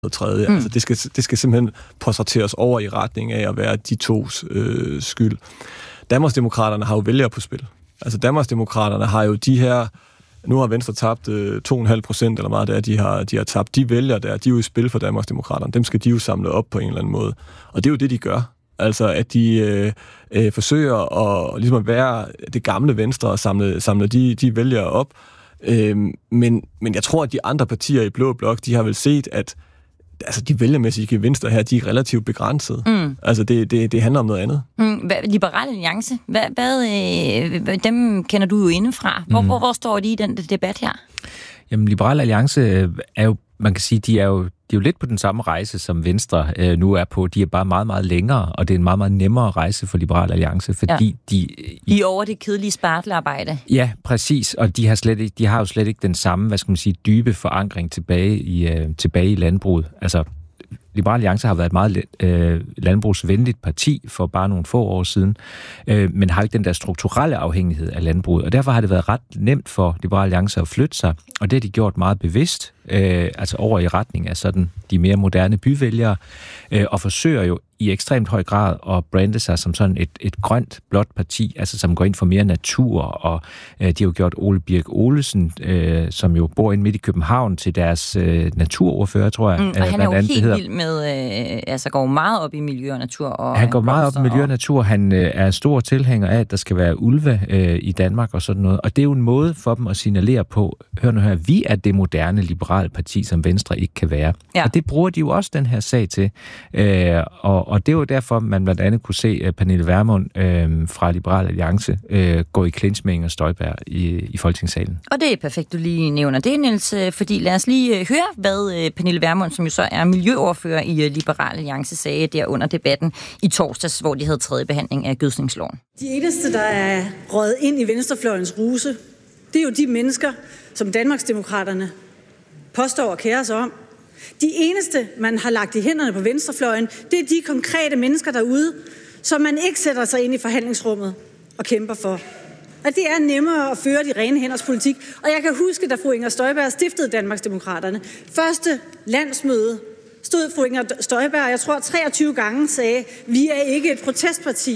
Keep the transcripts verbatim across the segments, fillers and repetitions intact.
noget tredje. Mm. Altså, det, skal, det skal simpelthen portrætteres over i retning af at være de tos øh, skyld. Danmarksdemokraterne har jo vælgere på spil. Altså, Danmarksdemokraterne har jo de her... Nu har Venstre tabt øh, to komma fem procent eller meget der, de har, de har tabt. De vælger der, de er jo i spil for Danmarksdemokraterne. Dem skal de jo samle op på en eller anden måde. Og det er jo det, de gør. Altså, at de øh, øh, forsøger at, ligesom at være det gamle Venstre og samle, samle de, de vælgere op. Øh, men, men jeg tror, at de andre partier i Blå Blok, de har vel set, at altså, de vælgermæssige gevinster her, de er relativt begrænsede. Mm. Altså, det, det, det handler om noget andet. Mm. Hvad, Liberal Alliance, hvad, hvad, øh, dem kender du jo indefra. Hvor, mm. hvor, hvor står de i den debat her? Jamen, Liberal Alliance er jo, man kan sige, de er jo, de er jo lidt på den samme rejse, som Venstre øh, nu er på. De er bare meget, meget længere, og det er en meget, meget nemmere rejse for Liberal Alliance, fordi ja. de... De er over det kedelige spartelarbejde. Ja, præcis, og de har, slet ikke, de har jo slet ikke den samme, hvad skal man sige, dybe forankring tilbage i, øh, tilbage i landbruget. Altså, Liberal Alliance har været et meget øh, landbrugsvenligt parti for bare nogle få år siden, øh, men har ikke den der strukturelle afhængighed af landbruget, og derfor har det været ret nemt for Liberal Alliance at flytte sig, og det har de gjort meget bevidst, øh, altså over i retning af sådan de mere moderne byvælgere, øh, og forsøger jo i ekstremt høj grad at brande sig som sådan et, et grønt, blåt parti, altså som går ind for mere natur, og øh, de har jo gjort Ole Birk Olesen, øh, som jo bor inde midt i København, til deres øh, naturordfører, tror jeg. Mm, og han er jo andet, helt vild med, øh, altså går meget op i miljø og natur. Og han går meget op i miljø og natur, han øh, er stor tilhænger af, at der skal være ulve øh, i Danmark og sådan noget, og det er jo en måde for dem at signalere på, hør nu her, vi er det moderne liberale parti, som Venstre ikke kan være. Ja. Og det bruger de jo også den her sag til, øh, og Og det er jo derfor, man blandt andet kunne se uh, Pernille Vermund øh, fra Liberal Alliance øh, gå i clinch med Inger Støjberg i, i Folketingssalen. Og det er perfekt, du lige nævner det, Niels, fordi lad os lige uh, høre, hvad uh, Pernille Vermund, som jo så er miljøordfører i uh, Liberal Alliance, sagde der under debatten i torsdags, hvor de havde tredje behandling af gødsningsloven. De eneste, der er røget ind i venstrefløjens ruse, det er jo de mennesker, som Danmarksdemokraterne påstår at kære sig om. De eneste, man har lagt i hænderne på venstrefløjen, det er de konkrete mennesker derude, som man ikke sætter sig ind i forhandlingsrummet og kæmper for. Og det er nemmere at føre de rene hænders politik. Og jeg kan huske, da fru Inger Støjberg stiftede Danmarksdemokraterne. Første landsmøde stod fru Inger Støjberg, jeg tror treogtyve gange, sagde, vi er ikke et protestparti.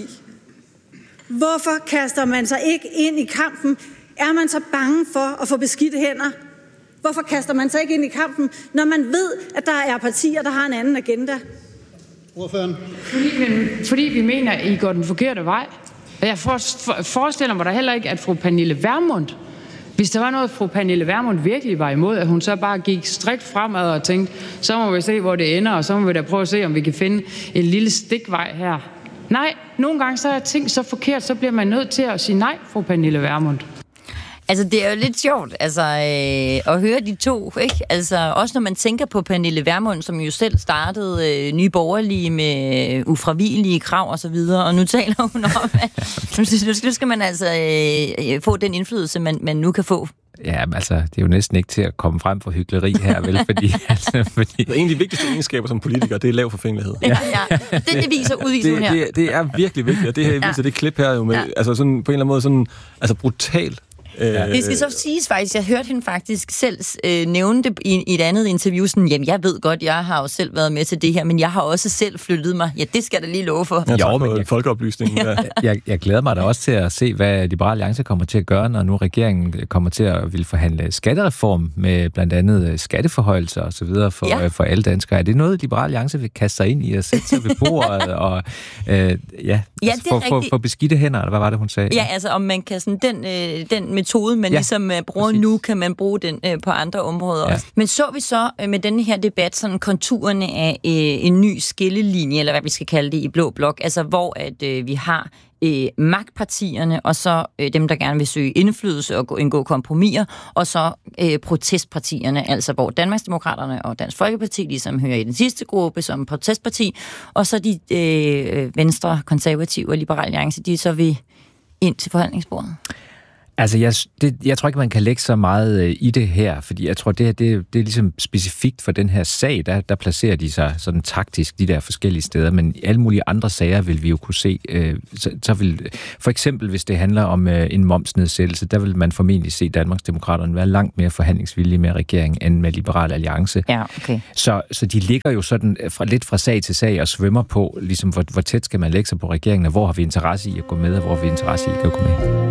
Hvorfor kaster man sig ikke ind i kampen? Er man så bange for at få beskidte hænder? Hvorfor kaster man sig ikke ind i kampen, når man ved, at der er partier, der har en anden agenda? Ordføreren. Fordi, fordi vi mener, at I går den forkerte vej. Jeg for, for, forestiller mig da heller ikke, at fru Pernille Vermund, hvis der var noget, fru Pernille Vermund virkelig var imod, at hun så bare gik strikt fremad og tænkte, så må vi se, hvor det ender, og så må vi da prøve at se, om vi kan finde en lille stikvej her. Nej, nogle gange så er ting så forkert, så bliver man nødt til at sige nej, fru Pernille Vermund. Altså, det er jo lidt sjovt, altså, øh, at høre de to, ikke? Altså, også når man tænker på Pernille Vermund, som jo selv startede øh, Nye Borgerlige med øh, ufravigelige krav og så videre, og nu taler hun om, at nu skal man altså øh, få den indflydelse, man, man nu kan få. Ja, altså, det er jo næsten ikke til at komme frem for hykleri her, vel? Fordi, altså, fordi... En af de vigtigste egenskaber som politiker, det er lav forfængelighed. Ja, ja. Det, det viser udviser hun her. Det, det, det er virkelig vigtigt, og det her viser ja. det klip her jo med, ja. altså sådan på en eller anden måde sådan, altså brutalt. Ja. Det skal så siges faktisk, jeg hørte hende faktisk selv øh, nævne det i, i et andet interview, sådan, jamen jeg ved godt, jeg har jo selv været med til det her, men jeg har også selv flyttet mig. Ja, det skal jeg da lige love for. Ja, jo, men jeg, folkeoplysning. Ja. jeg, jeg glæder mig da også til at se, hvad Liberal Alliance kommer til at gøre, når nu regeringen kommer til at ville forhandle skattereform med blandt andet skatteforhøjelser og så videre for, ja. for alle danskere. Er det noget, Liberal Alliance vil kaste sig ind i at sætte sig ved bordet og øh, ja, ja altså, for, for, for beskidte hænder, eller hvad var det, hun sagde? Ja, altså om man kan sådan, den, øh, den metode, man ja, ligesom uh, bruger præcis. nu, kan man bruge den uh, på andre områder ja. også. Men så vi så uh, med denne her debat sådan konturerne af uh, en ny skillelinje, eller hvad vi skal kalde det i Blå Blok, altså hvor at uh, vi har uh, magtpartierne, og så uh, dem, der gerne vil søge indflydelse og gå, indgå kompromiser, og så uh, protestpartierne, altså hvor Danmarksdemokraterne og Dansk Folkeparti ligesom hører i den sidste gruppe som protestparti, og så de uh, venstre, konservative og liberale alliance, de så vil ind til forhandlingsbordet. Altså, jeg, det, jeg tror ikke, man kan lægge så meget øh, i det her, fordi jeg tror, det her, det, det er ligesom specifikt for den her sag, der, der placerer de sig sådan taktisk de der forskellige steder, men i alle mulige andre sager vil vi jo kunne se, øh, så, så vil, for eksempel hvis det handler om øh, en momsnedsættelse, der vil man formentlig se Danmarksdemokraterne være langt mere forhandlingsvillige med regeringen end med Liberal Alliance. Ja, okay. Så, så de ligger jo sådan fra, lidt fra sag til sag og svømmer på, ligesom hvor, hvor tæt skal man lægge sig på regeringen, og hvor har vi interesse i at gå med, og hvor har vi interesse i at gå med.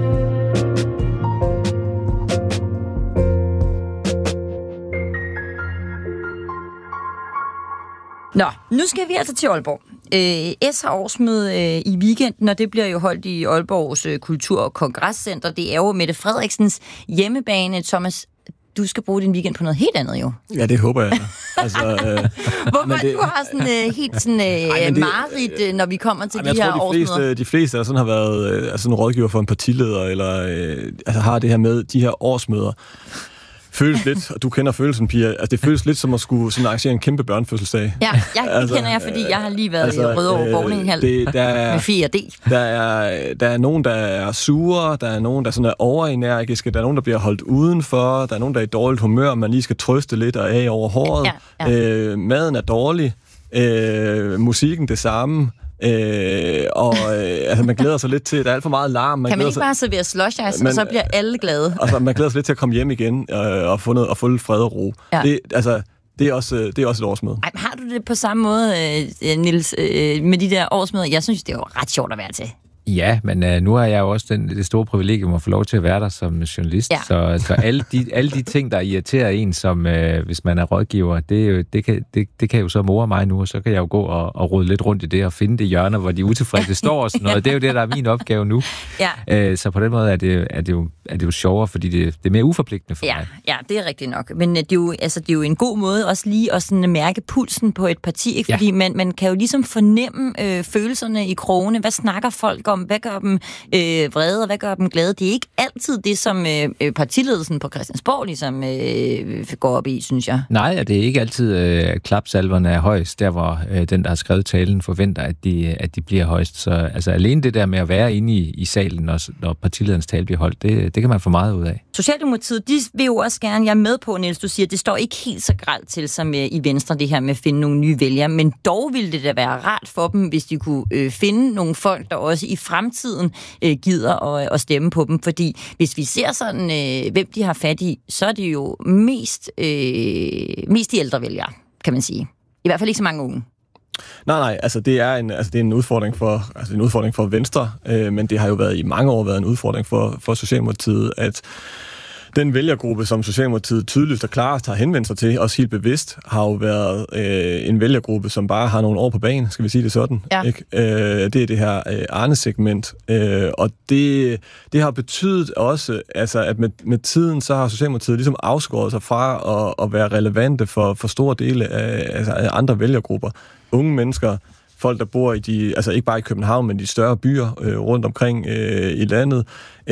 Nå, nu skal vi altså til Aalborg. Øh, S har årsmøde øh, i weekenden, og det bliver jo holdt i Aalborgs øh, Kultur- og Kongresscenter. Det er jo Mette Frederiksens hjemmebane. Thomas, du skal bruge din weekend på noget helt andet, jo. Ja, det håber jeg. altså, øh, Hvorfor det, du har sådan øh, helt sådan øh, ej, det, mareridt, øh, når vi kommer til ej, de her tror, de fleste, årsmøder? de fleste, der sådan har været øh, altså en rådgiver for en partileder, eller øh, altså har det her med de her årsmøder, føles lidt, og du kender følelsen, Pia, altså det føles lidt som at skulle sådan arrangere en kæmpe børnefødselsdag. Ja, jeg, altså, kender jeg, fordi jeg har lige været altså, i Rødovre Bowlinghal med fire D. Der er, der er nogen, der er sure, der er nogen, der sådan er overenergiske, der er nogen, der bliver holdt udenfor, der er nogen, der er i dårligt humør, man lige skal trøste lidt og af over håret. Ja, ja. Øh, maden er dårlig, øh, musikken det samme. Øh, og øh, altså, man glæder sig lidt til, der er alt for meget larm. Man kan man ikke sig, bare servere slush ice, men, og så bliver alle glade? Altså, man glæder sig lidt til at komme hjem igen øh, og, få noget, og få lidt fred og ro. Ja. Det, altså, det, er også, det er også et årsmøde. Ej, har du det på samme måde, øh, Niels, øh, med de der årsmøder? Jeg synes, det er jo ret sjovt at være til. Ja, men uh, nu har jeg jo også den, det store privilegium at få lov til at være der som journalist, ja. så, så alle, de, alle de ting, der irriterer en, som uh, hvis man er rådgiver, det, det, kan, det, det kan jo så more mig nu, og så kan jeg jo gå og, og rode lidt rundt i det og finde det hjørner, hvor de utilfredse står og sådan noget. Det er jo det, der er min opgave nu. Ja. Uh, så på den måde er det, er det, jo, er det jo sjovere, fordi det, det er mere uforpligtende for ja, mig. Ja, det er rigtigt nok. Men det er jo, altså, det er jo en god måde også lige at sådan mærke pulsen på et parti, ikke? Fordi ja. man, man kan jo ligesom fornemme øh, følelserne i krogene. Hvad snakker folk om? Hvad gør dem øh, vrede, og hvad gør dem glade? Det er ikke altid det, som øh, partiledelsen på Christiansborg ligesom øh, går op i, synes jeg. Nej, og det er ikke altid øh, klapsalverne er højst, der hvor øh, den, der har skrevet talen, forventer, at de, at de bliver højst. Så altså, alene det der med at være inde i, i salen, når, når partilederens tale bliver holdt, det, det kan man få meget ud af. Socialdemokratiet, de vil jo også gerne, jeg er med på, Niels, du siger, det står ikke helt så grelt til som i Venstre, det her med at finde nogle nye vælgere, men dog ville det da være rart for dem, hvis de kunne øh, finde nogle folk, der også i fremtiden øh, gider at, at stemme på dem, fordi hvis vi ser sådan, øh, hvem de har fat i, så er det jo mest, øh, mest de ældre vælgere, kan man sige. I hvert fald ikke så mange unge. Nej, nej, altså det er en, altså det er en udfordring for, altså en udfordring for Venstre, øh, men det har jo været i mange år været en udfordring for, for Socialdemokratiet, at den vælgergruppe, som Socialdemokratiet tydeligst og klarest har henvendt sig til, også helt bevidst, har jo været øh, en vælgergruppe, som bare har nogle år på banen, skal vi sige det sådan. Ja. Ikke? Øh, det er det her øh, Arne-segment, øh, og det, det har betydet også, altså, at med, med tiden, så har Socialdemokratiet ligesom afskåret sig fra at, at være relevante for, for store dele af, altså, af andre vælgergrupper. Unge mennesker, folk, der bor i de, altså ikke bare i København, men de større byer øh, rundt omkring øh, i landet.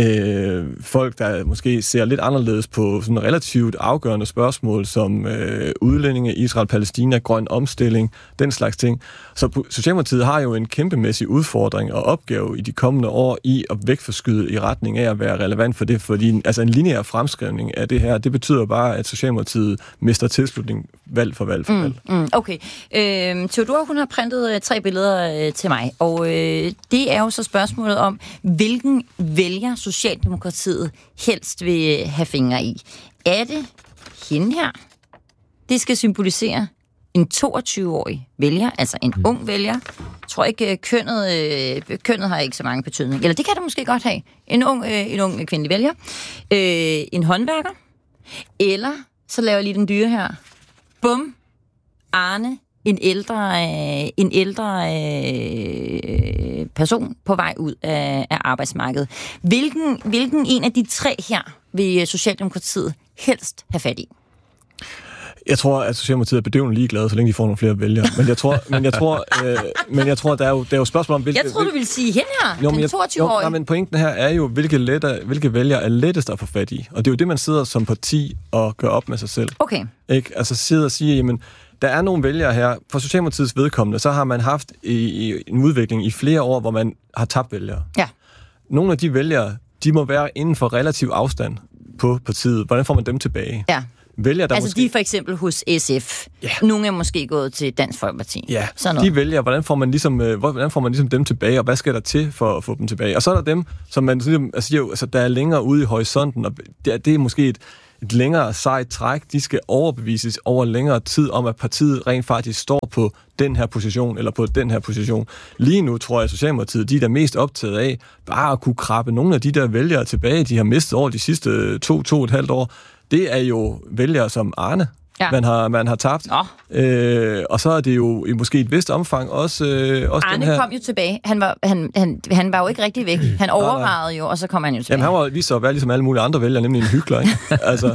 Øh, folk, der måske ser lidt anderledes på sådan relativt afgørende spørgsmål, som øh, udlændinge, Israel, Palæstina, grøn omstilling, den slags ting. Så Socialdemokratiet har jo en kæmpemæssig udfordring og opgave i de kommende år i at vækforskyde i retning af at være relevant for det, fordi altså en lineær fremskrivning af det her, det betyder bare, at Socialdemokratiet mister tilslutning valg for valg for valg. Mm, mm, okay. Øh, Theodora, hun har printet øh, tre billeder øh, til mig, og øh, det er jo så spørgsmålet om, hvilken vælger Socialdemokratiet helst vil have fingre i. Er det hende her? Det skal symbolisere en toogtyve-årig vælger, altså en mm. ung vælger. Jeg tror ikke, kønnet, øh, kønnet har ikke så mange betydning. Eller det kan det måske godt have. En ung, øh, en ung kvindelig vælger. Øh, en håndværker. Eller, så laver jeg lige den dyre her. Bum. Arne. En ældre, øh, en ældre øh, person på vej ud af, af arbejdsmarkedet. Hvilken, hvilken en af de tre her vil Socialdemokratiet helst have fat i? Jeg tror, at Socialdemokratiet er bedøvende ligeglade, så længe de får nogle flere vælgere. Men jeg tror, men jeg tror, øh, men jeg tror, der er jo, der er jo spørgsmål om... Hvilke, jeg tror du ville sige hende her, jo, den toogtyve-årige. Jo, men pointen her er jo, hvilke, letter, hvilke vælgere er lettest at få fat i. Og det er jo det, man sidder som parti og gør op med sig selv. Okay. Ikke? Altså sidder og siger, jamen, der er nogle vælgere her. For Socialdemokratiets vedkommende, så har man haft i, i en udvikling i flere år, hvor man har tabt vælgere. Ja. Nogle af de vælgere, de må være inden for relativ afstand på partiet. Hvordan får man dem tilbage? Ja. Vælger, der altså måske... de er for eksempel hos S F. Ja. Nogle er måske gået til Dansk Folkeparti. Ja, de vælger, hvordan får man ligesom, hvordan får man ligesom dem tilbage, og hvad skal der til for at få dem tilbage? Og så er der dem, som man siger, altså, der er længere ude i horisonten, og det er, det er måske et, et længere sejt træk. De skal overbevises over længere tid om, at partiet rent faktisk står på den her position, eller på den her position. Lige nu tror jeg, at Socialdemokratiet, de er der mest optaget af, bare at kunne krabbe nogle af de der vælgere tilbage, de har mistet over de sidste to, to og et halvt år. Det er jo vælgere som Arne, ja. man, har, man har tabt. Øh, og så er det jo i måske et vist omfang også, øh, også Arne den her... kom jo tilbage. Han var, han, han, han var jo ikke rigtig væk. Han overvejede jo, og så kom han jo tilbage. Jamen, han var vist sig at være ligesom alle mulige andre vælgere, nemlig en hyggelig, ikke? altså,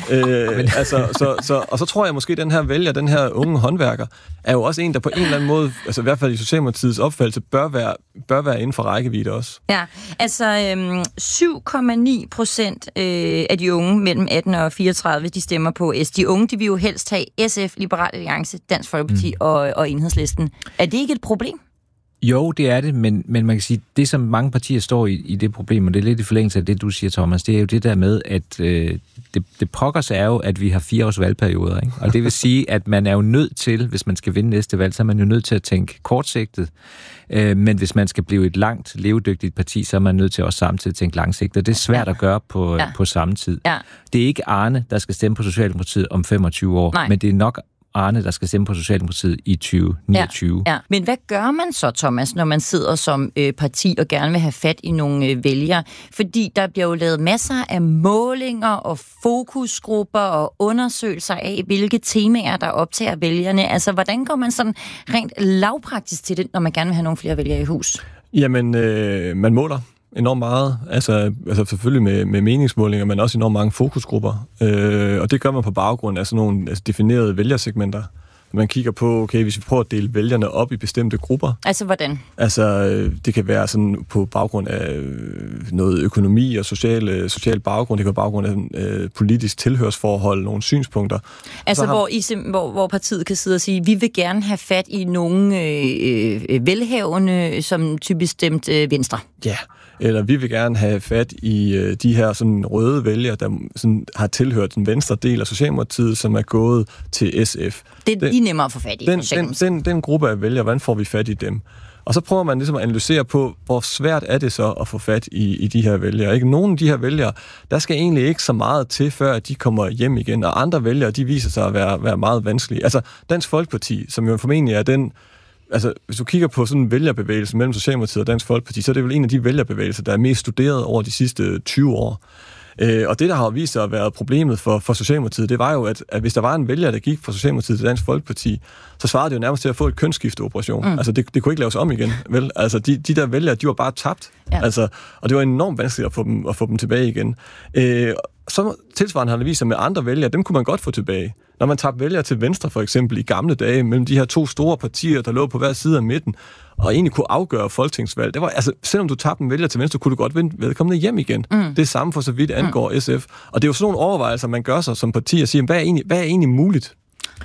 øh, altså, så, så, og så tror jeg måske, at den her vælger, den her unge håndværker, er jo også en, der på en eller anden måde, altså i hvert fald i Socialdemokratiets opfattelse, bør være, bør være inden for rækkevidde også. Ja, altså øhm, syv komma ni procent øh, af de unge mellem atten og fireogtredive, de stemmer på S. De unge, de vil jo helst have S F, Liberal Alliance, Dansk Folkeparti mm. og, og Enhedslisten. Er det ikke et problem? Jo, det er det, men, men man kan sige, det som mange partier står i, i det problem, og det er lidt i forlængelse af det, du siger, Thomas, det er jo det der med, at øh, det, det pokkers er jo, at vi har fire års valgperioder, ikke? Og det vil sige, at man er jo nødt til, hvis man skal vinde næste valg, så er man jo nødt til at tænke kortsigtet, øh, men hvis man skal blive et langt, levedygtigt parti, så er man nødt til også samtidig at tænke langsigtet. Det er svært ja. at gøre på, ja. på samme tid. Ja. Det er ikke Arne, der skal stemme på Socialdemokratiet om femogtyve år, Nej. men det er nok Arne, der skal stemme på Socialdemokratiet i tyve niogtyve. Ja, ja. Men hvad gør man så, Thomas, når man sidder som øh, parti og gerne vil have fat i nogle øh, vælgere? Fordi der bliver jo lavet masser af målinger og fokusgrupper og undersøgelser af, hvilke temaer, der optager vælgerne. Altså, hvordan går man sådan rent lavpraktisk til det, når man gerne vil have nogle flere vælgere i hus? Jamen, øh, man måler enormt meget, altså, altså selvfølgelig med, med meningsmålinger, men også enormt mange fokusgrupper. Øh, og det gør man på baggrund af sådan nogle altså, definerede vælgersegmenter. Man kigger på, okay, hvis vi prøver at dele vælgerne op i bestemte grupper. Altså hvordan? Altså, det kan være sådan på baggrund af noget økonomi og social, social baggrund. Det kan være baggrund af øh, politisk tilhørsforhold, nogle synspunkter. Altså, har... hvor, I, hvor, hvor partiet kan sidde og sige, vi vil gerne have fat i nogle øh, øh, velhavende, som typisk stemt øh, Venstre. Ja, eller vi vil gerne have fat i øh, de her sådan røde vælgere, der sådan, har tilhørt den venstre del af Socialdemokratiet, som er gået til S F. Det er de nemmere at få fat i. Den, den, den, den gruppe af vælgere, hvordan får vi fat i dem? Og så prøver man ligesom at analysere på, hvor svært er det så at få fat i, i de her vælgere. Ikke? Nogle af de her vælgere, der skal egentlig ikke så meget til, før at de kommer hjem igen. Og andre vælgere, de viser sig at være, være meget vanskelige. Altså Dansk Folkeparti, som jo formentlig er den... Altså, hvis du kigger på sådan en vælgerbevægelse mellem Socialdemokratiet og Dansk Folkeparti, så er det vel en af de vælgerbevægelser, der er mest studeret over de sidste tyve år. Øh, og det, der har vist sig at være problemet for, for Socialdemokratiet, det var jo, at, at hvis der var en vælger, der gik fra Socialdemokratiet til Dansk Folkeparti, så svarede det jo nærmest til at få et kønsskifteoperation. Mm. Altså, det, det kunne ikke laves om igen, vel? Altså, de, de der vælgere, de var bare tabt. Ja. Altså, og det var enormt vanskeligt at få dem, at få dem tilbage igen. Øh, så tilsvarende har det vist sig med andre vælgere, dem kunne man godt få tilbage. Når man tabte vælgere til Venstre, for eksempel, i gamle dage, mellem de her to store partier, der lå på hver side af midten, og egentlig kunne afgøre folketingsvalg. Det var, altså, selvom du tabte en vælger til Venstre, kunne du godt vinde vedkommende hjem igen. Mm. Det er samme for så vidt angår mm. S F. Og det er jo sådan nogle overvejelser, man gør sig som parti og siger, hvad er egentlig, hvad er egentlig muligt?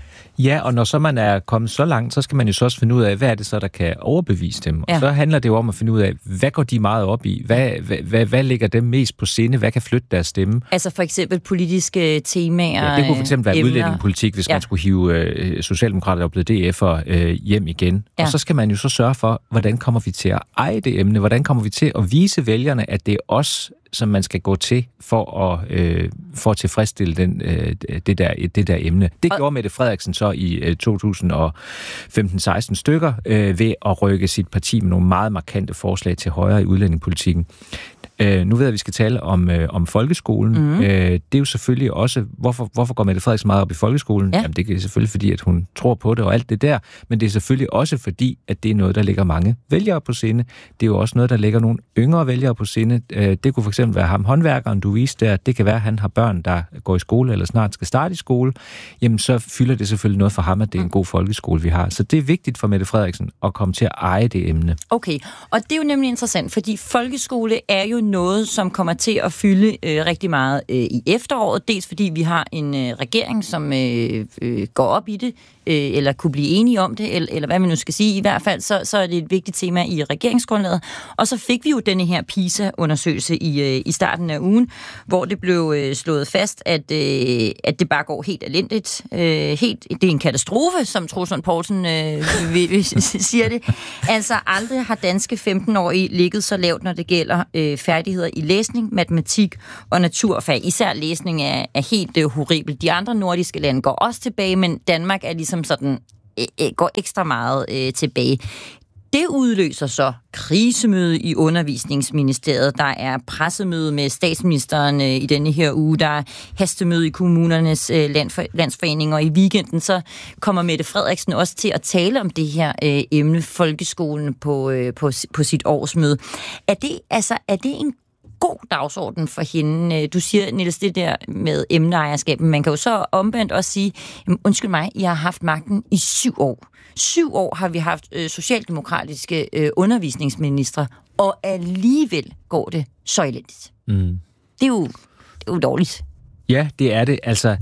Ja, og når så man er kommet så langt, så skal man jo så også finde ud af, hvad er det så, der kan overbevise dem. Ja. Og så handler det jo om at finde ud af, hvad går de meget op i? Hvad, hvad, hvad, hvad ligger dem mest på sinde? Hvad kan flytte deres stemme? Altså for eksempel politiske temaer. Ja, det kunne for eksempel være emner. Udlændingepolitik, hvis ja. man skulle hive øh, Socialdemokrater, der er blevet D F'er, øh, hjem igen. Ja. Og så skal man jo så sørge for, hvordan kommer vi til at eje det emne? Hvordan kommer vi til at vise vælgerne, at det er os, som man skal gå til for at, øh, for at tilfredsstille den, øh, det, der, det der emne. Det og... gjorde Mette Frederiksen så i øh, to tusind femten seksten stykker øh, ved at rykke sit parti med nogle meget markante forslag til højre i udlændingepolitikken. Øh, nu ved jeg, at vi skal tale om, øh, om folkeskolen. Mm-hmm. Øh, det er jo selvfølgelig også, hvorfor, hvorfor går Mette Frederiksen meget op i folkeskolen? Ja. Jamen, det er selvfølgelig fordi, at hun tror på det og alt det der, men det er selvfølgelig også fordi, at det er noget, der ligger mange vælgere på sinde. Det er jo også noget, der ligger nogle yngre vælgere på sinde. Øh, det kunne for eksempel være ham, håndværkeren, du viste der. Det kan være, at han har børn, der går i skole eller snart skal starte i skole. Jamen, så fylder det selvfølgelig noget for ham, at det er en god folkeskole, vi har. Så det er vigtigt for Mette Frederiksen at komme til at eje det emne. Okay, og det er jo nemlig interessant, fordi folkeskole er jo noget, som kommer til at fylde øh, rigtig meget øh, i efteråret. Dels fordi vi har en øh, regering, som øh, øh, går op i det øh, eller kunne blive enige om det, eller, eller hvad man nu skal sige. I hvert fald, så, så er det et vigtigt tema i regeringsgrundlaget. Og så fik vi jo denne her PISA-undersøgelse i, øh, i starten af ugen, hvor det blev øh, slået fast, at, øh, at det bare går helt elendigt. Øh, helt, det er en katastrofe, som Troels Lund Poulsen øh, vi, vi, siger det. Altså aldrig har danske femten-årige ligget så lavt, når det gælder øh, færdigheder i læsning, matematik og naturfag. Især læsning er, er helt øh, horribelt. De andre nordiske lande går også tilbage, men Danmark er ligesom sådan, øh, går ekstra meget øh, tilbage. Det udløser så krisemøde i Undervisningsministeriet. Der er pressemøde med statsministeren øh, i denne her uge. Der er hastemøde i kommunernes øh, landfor- landsforening, og i weekenden så kommer Mette Frederiksen også til at tale om det her øh, emne, folkeskolen, på, øh, på, på sit årsmøde. Er det, altså, er det en god dagsorden for hende? Du siger, Niels, det der med emneejerskab, men man kan jo så omvendt også sige, undskyld mig, I har haft magten i syv år. Syv år har vi haft øh, socialdemokratiske øh, undervisningsministre, og alligevel går det så elendigt. Mm. Det er jo, det er jo dårligt. Ja, det er det. Altså,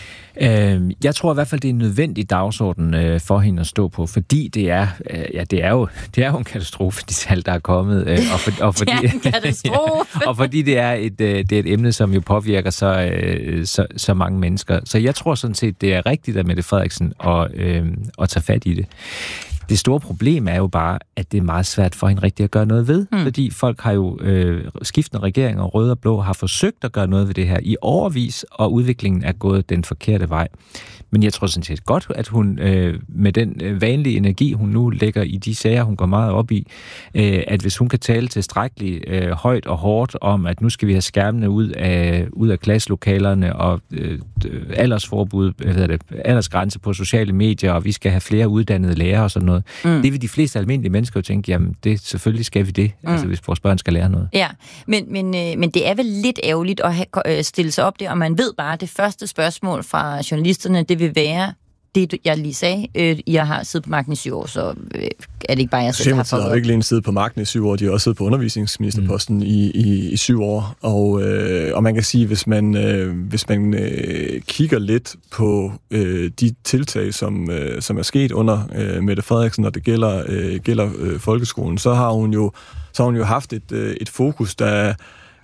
øh, jeg tror i hvert fald, det er en nødvendig dagsorden øh, for hende at stå på, fordi det er, øh, ja, det er jo, det er jo en katastrofe, de tal, der er kommet. Øh, og, for, og, fordi, det er en katastrofe. ja, og fordi det er, et, øh, det er et emne, som jo påvirker så, øh, så, så mange mennesker. Så jeg tror sådan set, det er rigtigt af Mette Frederiksen at, øh, at tage fat i det. Det store problem er jo bare, at det er meget svært for hende rigtig at gøre noget ved, mm. fordi folk har jo, øh, skiftende regeringer, røde og blå, har forsøgt at gøre noget ved det her i årevis, og udviklingen er gået den forkerte vej. Men jeg tror sådan set godt, at hun øh, med den øh, vanlige energi, hun nu lægger i de sager, hun går meget op i, øh, at hvis hun kan tale tilstrækkeligt øh, højt og hårdt om, at nu skal vi have skærmene ud af, ud af klasselokalerne, og øh, aldersforbud, hvad hedder det, aldersgrænse på sociale medier, og vi skal have flere uddannede lærere og sådan noget. Mm. Det vil de fleste almindelige mennesker jo tænke, jamen det, selvfølgelig skal vi det, mm. altså hvis vores børn skal lære noget. Ja, men, men, øh, men det er vel lidt ærgerligt at have, øh, stille sig op der, og man ved bare, at det første spørgsmål fra journalisterne, det vil være, det jeg lige sagde, øh, jeg har siddet på magten i syv år, så øh, er det ikke bare, jeg selv har fået. har jo ikke lige siddet på magten i syv år, de har også siddet på undervisningsministerposten mm. i, i, i syv år, og, øh, og man kan sige, hvis man, øh, hvis man øh, kigger lidt på øh, de tiltag, som, øh, som er sket under øh, Mette Frederiksen, når det gælder, øh, gælder øh, folkeskolen, så har hun jo, så har hun jo haft et, øh, et fokus, der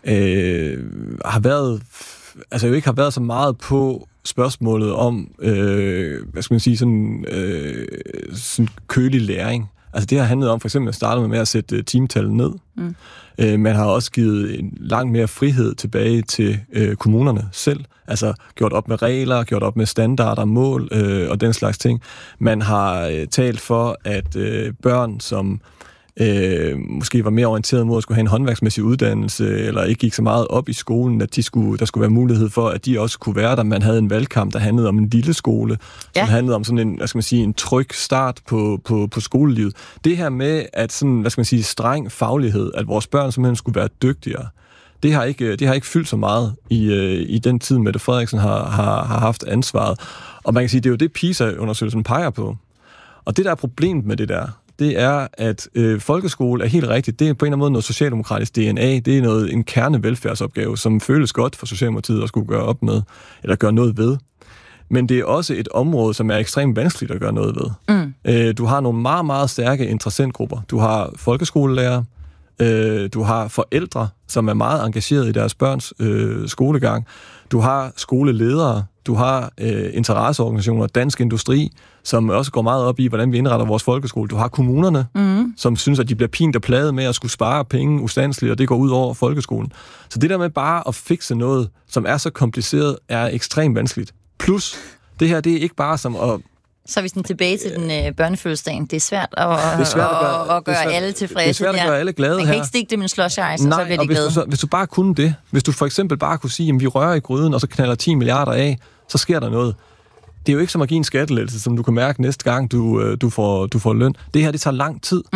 øh, har været, altså jo ikke har været så meget på spørgsmålet om, øh, hvad skal man sige, sådan, øh, sådan kølig læring. Altså det har handlet om for eksempel at starte med at sætte timetallet ned. Mm. Øh, man har også givet en langt mere frihed tilbage til øh, kommunerne selv. Altså gjort op med regler, gjort op med standarder, mål øh, og den slags ting. Man har øh, talt for, at øh, børn, som Øh, måske var mere orienteret mod at skulle have en håndværksmæssig uddannelse, eller ikke gik så meget op i skolen, at de skulle, der skulle være mulighed for, at de også kunne være der. Man havde en valgkamp, der handlede om en lille skole, ja. som handlede om sådan en, hvad skal man sige, en tryg start på, på, på skolelivet. Det her med, at sådan, hvad skal man sige, streng faglighed, at vores børn simpelthen skulle være dygtigere, det har ikke, det har ikke fyldt så meget i, i den tid, Mette Frederiksen har, har, har haft ansvaret. Og man kan sige, det er jo det, PISA-undersøgelsen peger på. Og det, der er problemet med det der, det er, at øh, folkeskole er helt rigtigt. Det er på en eller anden måde noget socialdemokratisk D N A. Det er noget, en kernevelfærdsopgave, som føles godt for Socialdemokratiet at skulle gøre op med, eller gøre noget ved. Men det er også et område, som er ekstremt vanskeligt at gøre noget ved. Mm. Øh, du har nogle meget, meget stærke interessentgrupper. Du har folkeskolelærer, øh, du har forældre, som er meget engageret i deres børns øh, skolegang. Du har skoleledere, du har øh, interesseorganisationer, Dansk Industri, som også går meget op i, hvordan vi indretter vores folkeskole. Du har kommunerne, mm. som synes, at de bliver pint og plaget med at skulle spare penge ustandsligt, og det går ud over folkeskolen. Så det der med bare at fikse noget, som er så kompliceret, er ekstremt vanskeligt. Plus, det her, det er ikke bare som at... Så er vi sådan tilbage til den øh, børnefødselsdagen. Det er svært at, det er svært at gøre, at gøre svært, alle tilfredse. Det er svært at gøre alle glade her. Man kan ikke stikke det med en slush ice, og så bliver de glade. Hvis du, så, hvis du bare kunne det, hvis du for eksempel bare kunne sige, at vi rører i gryden, og så knalder ti milliarder af, så sker der noget. Det er jo ikke som at give en skattelettelse, som du kan mærke næste gang, du, du, får, du får løn. Det her, det tager lang tid. Mm.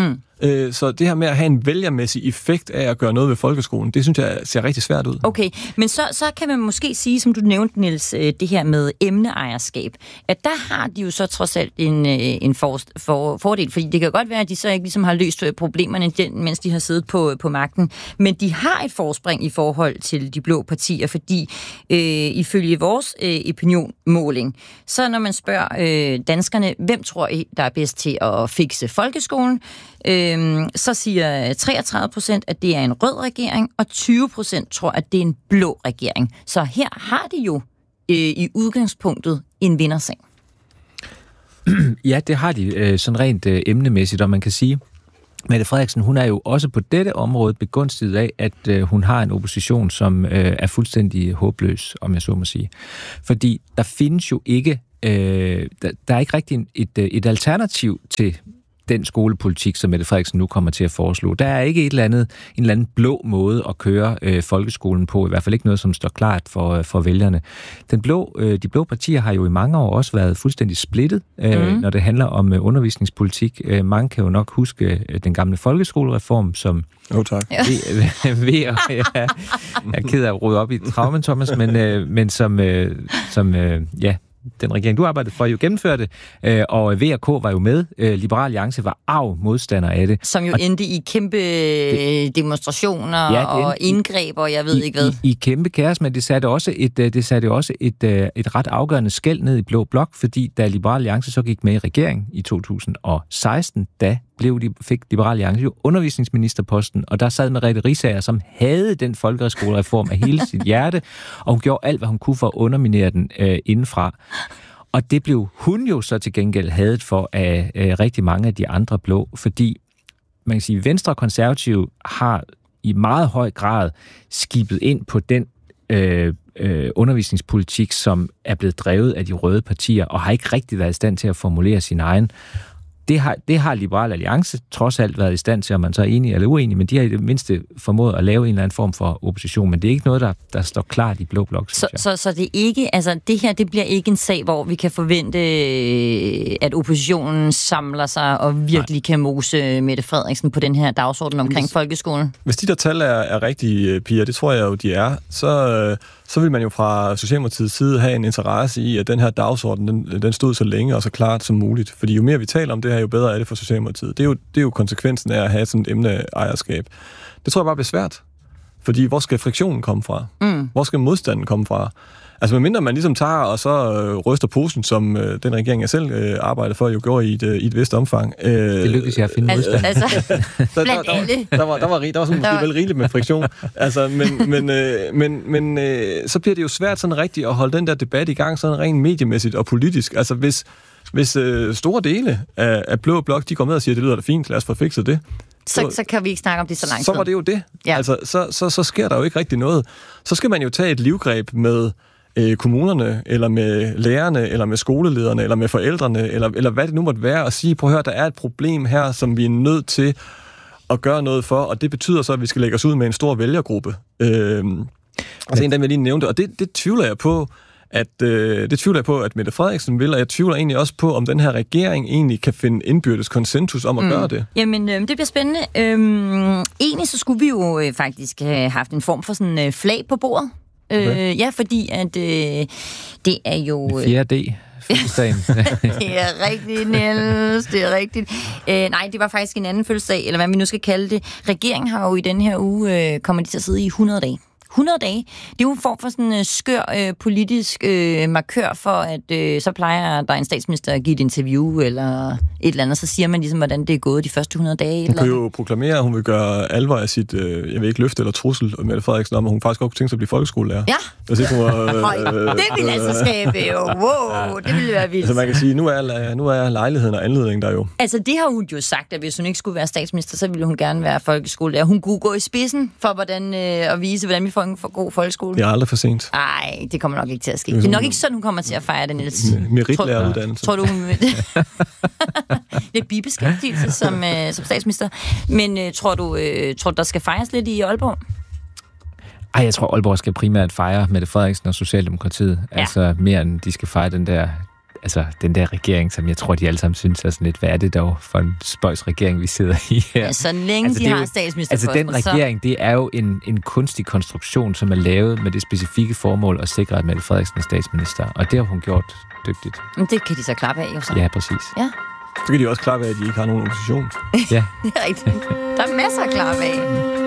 Øh, så det her med at have en vælgermæssig effekt af at gøre noget ved folkeskolen, det synes jeg ser rigtig svært ud. Okay, men så, så kan man måske sige, som du nævnte, Niels, det her med emneejerskab, at der har de jo så trods alt en, en for, for, fordel, fordi det kan godt være, at de så ikke ligesom har løst problemerne, mens de har siddet på, på magten, men de har et forspring i forhold til de blå partier, fordi øh, ifølge vores øh, opinionmåling, så når man spørger øh, danskerne, hvem tror I, der er bedst til at fikse folkeskolen, øh, så siger treogtredive procent, at det er en rød regering, og tyve procent tror, at det er en blå regering. Så her har de jo øh, i udgangspunktet en vindersag. Ja, det har de øh, sådan rent øh, emnemæssigt, og man kan sige, Mette Frederiksen, hun er jo også på dette område begunstiget af, at øh, hun har en opposition, som øh, er fuldstændig håbløs, om jeg så må sige. Fordi der findes jo ikke, øh, der, der er ikke rigtig et, et alternativ til den skolepolitik, som Mette Frederiksen nu kommer til at foreslå. Der er ikke et eller andet, en eller anden blå måde at køre øh, folkeskolen på, i hvert fald ikke noget, som står klart for, for vælgerne. Den blå, øh, de blå partier har jo i mange år også været fuldstændig splittet, øh, mm. når det handler om øh, undervisningspolitik. Øh, mange kan jo nok huske øh, den gamle folkeskolereform, som... Jo, tak. Ved, ved, ja, jeg er ked af at rode op i traumen, Thomas, men, øh, men som, øh, som øh, ja, den regering, du arbejdede for, jo gennemførte, øh, og V og K var jo med. Øh, Liberal Alliance var arg modstander af det. Som jo og endte i kæmpe det, demonstrationer ja, og indgreb, og jeg ved i, ikke hvad. I, i kæmpe kaos, men det satte også et, det satte også et, et ret afgørende skel ned i Blå Blok, fordi da Liberal Alliance så gik med i regeringen i to tusind og seksten, da blev de, fik Liberal Alliance jo undervisningsministerposten, og der sad Merete Riisager, som havde den folkeskolereform af hele sit hjerte, og hun gjorde alt, hvad hun kunne for at underminere den øh, indenfra. Og det blev hun jo så til gengæld hadet for af øh, rigtig mange af de andre blå, fordi man kan sige, at Venstre og Konservative har i meget høj grad skibet ind på den øh, øh, undervisningspolitik, som er blevet drevet af de røde partier, og har ikke rigtig været i stand til at formulere sin egen. Det har, det har Liberal Alliance trods alt været i stand til, om man så er enig eller uenig, men de har i det mindste formået at lave en eller anden form for opposition, men det er ikke noget, der, der står klart i Blå Blok. Så, så, så det, ikke, altså, det her det bliver ikke en sag, hvor vi kan forvente, at oppositionen samler sig og virkelig Nej. kan mose Mette Frederiksen på den her dagsorden omkring hvis, folkeskolen? Hvis de der tal er, er rigtige, Pia, det tror jeg jo, de er, så... så vil man jo fra Socialdemokratiets side have en interesse i, at den her dagsorden, den, den stod så længe og så klart som muligt. Fordi jo mere vi taler om det her, jo bedre er det for Socialdemokratiet. Det er jo, det er jo konsekvensen af at have sådan et emneejerskab. Det tror jeg bare bliver svært. Fordi hvor skal friktionen komme fra? Mm. Hvor skal modstanden komme fra? Altså medmindre man ligesom tager og så øh, ryster posen, som øh, den regering, jeg selv øh, arbejder for, jo gjorde i et, øh, i et vist omfang. Øh, det lykkedes jeg at finde altså, modstand. Altså, der, der, der, der, var, der, var, der var sådan måske vel rigeligt med friktion. Altså, men men, øh, men, men øh, så bliver det jo svært sådan rigtigt at holde den der debat i gang, sådan rent mediemæssigt og politisk. Altså hvis, hvis øh, store dele af, af Blå Blok, de går med og siger, det lyder da fint, lad os få fikset det. Så, så kan vi ikke snakke om det så lang tid. Så var det jo det. Ja. Altså, så, så, så sker der jo ikke rigtig noget. Så skal man jo tage et livgreb med øh, kommunerne, eller med lærerne, eller med skolelederne, eller med forældrene, eller, eller hvad det nu måtte være, og sige, prøv at høre, der er et problem her, som vi er nødt til at gøre noget for, og det betyder så, at vi skal lægge os ud med en stor vælgergruppe. Øh, altså en af dem, jeg lige nævnte, og det, det tvivler jeg på, at øh, det tvivler jeg på, at Mette Frederiksen vil, og jeg tvivler egentlig også på, om den her regering egentlig kan finde indbyrdes konsensus om at mm. gøre det. Jamen, øh, det bliver spændende. Øhm, egentlig så skulle vi jo øh, faktisk have haft en form for sådan øh, flag på bordet. Okay. Øh, ja, fordi at øh, det er jo... Øh, fjerde D. Fødselsdagen. Det er rigtigt, Niels. Det er rigtigt. Øh, nej, det var faktisk en anden fødselsdag, eller hvad vi nu skal kalde det. Regeringen har jo i den her uge, øh, kommer de til at sidde i hundrede dage. hundrede dage. Det er jo en form for sådan en uh, skør øh, politisk øh, markør for, at øh, så plejer der en statsminister at give et interview eller et eller andet, så siger man ligesom, hvordan det er gået de første hundrede dage. Hun kan jo proklamere, at hun vil gøre alvor af sit, øh, jeg ved ikke, løfte eller trussel, Mette Frederiksen, om at hun faktisk godt kunne tænke sig at blive folkeskolelærer. Ja. Altså, ikke, hun var, øh, det vil altså skabe jo. Wow, det ville være vildt. Altså man kan sige, nu er, nu er lejligheden og anledningen der jo. Altså det har hun jo sagt, at hvis hun ikke skulle være statsminister, så ville hun gerne være folkeskolelærer. Hun kunne gå i spidsen for hvordan, øh, at vise, hvordan vi får en for god folkeskole. Det er aldrig for sent. Nej, det kommer nok ikke til at ske. Det er nok ikke sådan, hun kommer til at fejre det, Niels. Meritlæreuddannelse. Tror du, hun vil... Lidt bibeskæftigelse som, øh, som statsminister. Men øh, tror, du, øh, tror du, der skal fejres lidt i Aalborg? Ej, jeg tror, Aalborg skal primært fejre Mette Frederiksen og Socialdemokratiet. Ja. Altså mere end de skal fejre den der altså, den der regering, som jeg tror, de alle sammen synes er sådan lidt, hvad er det dog for en spøjs regering, vi sidder i her? Ja, så længe altså, de har statsministerposten. Altså, den regering, så... det er jo en, en kunstig konstruktion, som er lavet med det specifikke formål at sikre, at Mette Frederiksen er statsminister. Og det har hun gjort dygtigt. Men det kan de så klappe af, jo så. Ja, præcis. Ja. Så kan de også klappe af, at de ikke har nogen opposition. Ja. Det er rigtigt. Der er masser at klappe af.